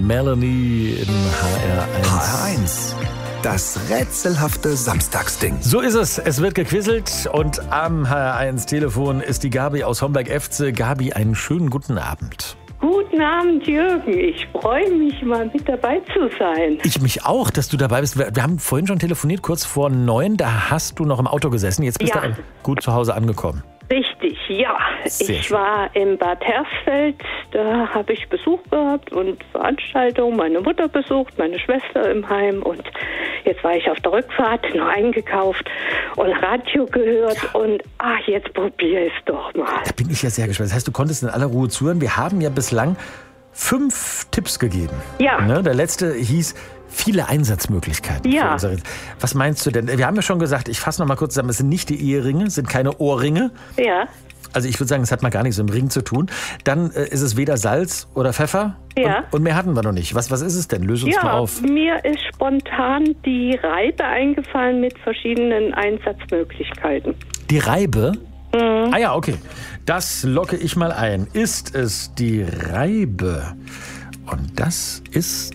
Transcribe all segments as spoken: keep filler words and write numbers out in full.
Melanie in H R eins. H R eins. Das rätselhafte Samstagsding. So ist es. Es wird gequizelt und am H R eins Telefon ist die Gabi aus Homberg-Efze. Gabi, einen schönen guten Abend. Guten Abend, Jürgen. Ich freue mich, mal mit dabei zu sein. Ich mich auch, dass du dabei bist. Wir, wir haben vorhin schon telefoniert, kurz vor neun. Da hast du noch im Auto gesessen. Jetzt bist Ja. du gut zu Hause angekommen. Richtig, ja. Sehr ich schön. war in Bad Hersfeld. Da habe ich Besuch gehabt und Veranstaltungen. Meine Mutter besucht, meine Schwester im Heim. Und jetzt war ich auf der Rückfahrt, noch eingekauft und Radio gehört. Und ach, jetzt probier es doch mal. Da bin ich ja sehr gespannt. Das heißt, du konntest in aller Ruhe zuhören. Wir haben ja bislang fünf Tipps gegeben. Ja. Ne? Der letzte hieß viele Einsatzmöglichkeiten. Ja. Für unsere. Was meinst du denn? Wir haben ja schon gesagt, ich fasse noch mal kurz zusammen, es sind nicht die Eheringe, es sind keine Ohrringe. Ja, Also ich würde sagen, es hat mal gar nichts mit dem Ring zu tun. Dann äh, ist es weder Salz oder Pfeffer. Ja. Und, und mehr hatten wir noch nicht. Was, was ist es denn? Löse uns mal ja. auf. Mir ist spontan die Reibe eingefallen mit verschiedenen Einsatzmöglichkeiten. Die Reibe? Mhm. Ah ja, okay. Das locke ich mal ein. Ist es die Reibe? Und das ist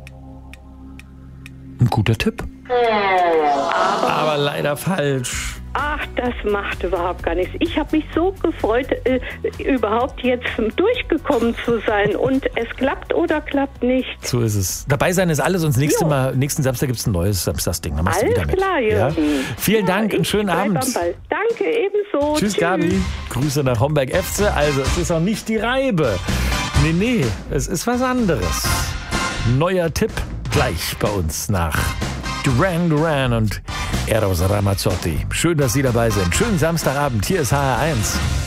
ein guter Tipp. Aber leider falsch. Ach, das macht überhaupt gar nichts. Ich habe mich so gefreut, äh, überhaupt jetzt durchgekommen zu sein. Und es klappt oder klappt nicht. So ist es. Dabei sein ist alles und das nächste Jo. Mal, nächsten Samstag gibt es ein neues Samstagsding. Da machst du Alles wieder mit. klar, Jürgen. Vielen Ja, Dank, einen ich schönen bleib Abend. am Ball. Danke, ebenso. Tschüss, Gabi. Grüße nach Homberg-Efze. Also, es ist auch nicht die Reibe. Nee, nee, es ist was anderes. Neuer Tipp gleich bei uns nach Duran Duran und Eros Ramazzotti. Schön, dass Sie dabei sind. Schönen Samstagabend. Hier ist H R eins.